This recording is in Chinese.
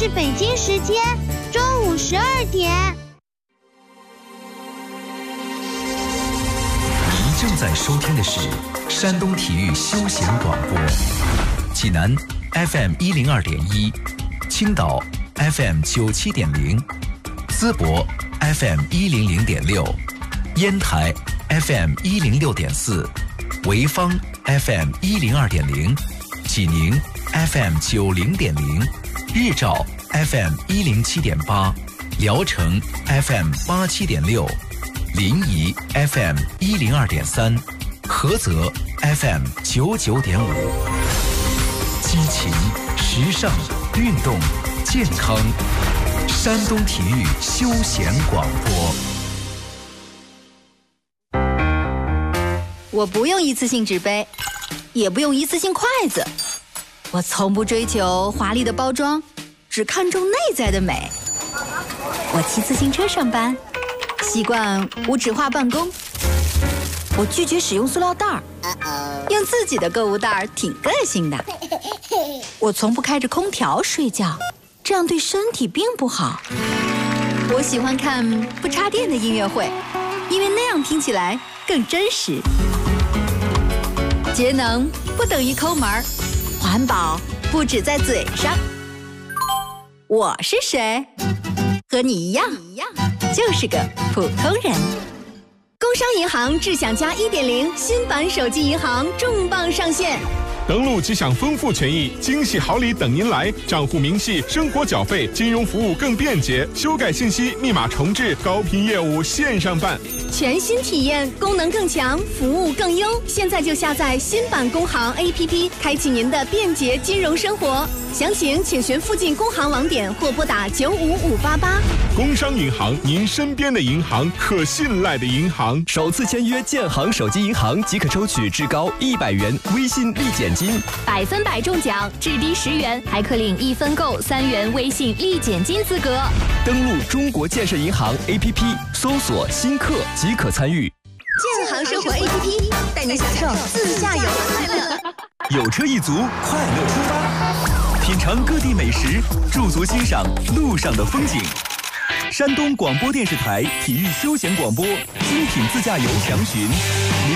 是北京时间中午12点。 您正在收听的是山东体育休闲广播，济南 FM 102.1，青岛 FM 97.0，淄博 FM 100.6，烟台 FM 106.4，潍坊 FM 102.0，济宁 FM 90.0，日照 FM 107.8，聊城 FM 87.6，临沂 FM 102.3，菏泽 FM 99.5。激情、时尚、运动、健康，山东体育休闲广播。 我不用一次性纸杯，也不用一次性筷子，我从不追求华丽的包装，只看重内在的美。我骑自行车上班，习惯无纸化办公。我拒绝使用塑料袋儿，用自己的购物袋儿挺个性的。我从不开着空调睡觉，这样对身体并不好。我喜欢看不插电的音乐会，因为那样听起来更真实。节能不等于抠门儿，环保不只在嘴上。我是谁？和你一样，就是个普通人。工商银行智享加 1.0 新版手机银行重磅上线， 登录即享丰富权益，惊喜好礼等您来！账户明细、生活缴费、金融服务更便捷，修改信息、密码重置，高频业务线上办， 全新体验，功能更强，服务更优。现在就下载新版工行 APP， 开启您的便捷金融生活。详情请询附近工行网点或拨打95588。 工商银行，您身边的银行，可信赖的银行。 首次签约建行手机银行即可抽取至高100元微信立减金 ，100分100中奖，至低10元，还可领1分购3元微信立减金资格。 登录中国建设银行 APP， 搜索新客即可参与。 建行生活 APP 带您享受自驾游的快乐。 有车一族，快乐出发，品尝各地美食，驻足欣赏路上的风景。山东广播电视台体育休闲广播，精品自驾游详询。